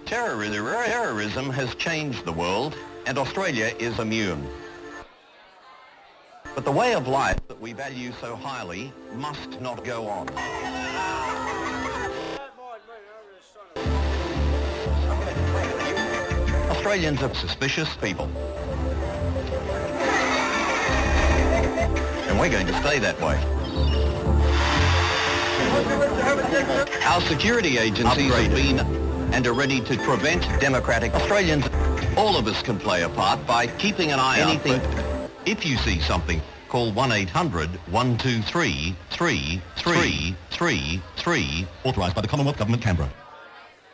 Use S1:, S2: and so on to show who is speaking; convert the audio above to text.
S1: Terrorism has changed the world, and Australia is immune. But the way of life that we value so highly must not go on. Australians are suspicious people. And we're going to stay that way. Our security agencies have been and are ready to prevent democratic Australians. All of us can play a part by keeping an eye on anything. If you see something, call 1-800-123-3333, authorised by the Commonwealth Government, Canberra.